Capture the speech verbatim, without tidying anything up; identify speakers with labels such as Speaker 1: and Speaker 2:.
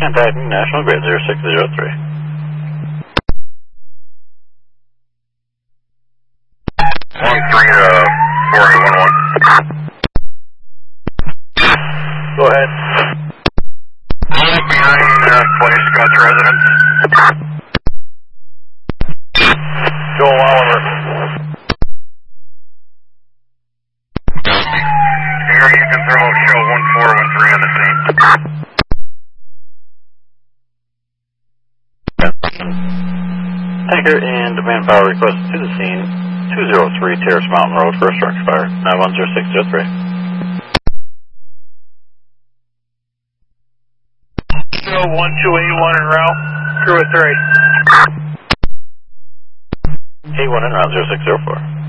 Speaker 1: Contacting National Grid zero six zero three.
Speaker 2: One three uh four eight one one.
Speaker 1: Go ahead.
Speaker 2: Behind uh, Clay Scott's residence. Joel Oliver. Here you can throw show one four one three on the scene.
Speaker 1: Tanker and manpower request to the scene. two zero three Terrace Mountain Road for a structure fire. nine one zero six zero three.
Speaker 2: Show one two eight one en route. Crew of three.
Speaker 1: eight one en route zero six zero four.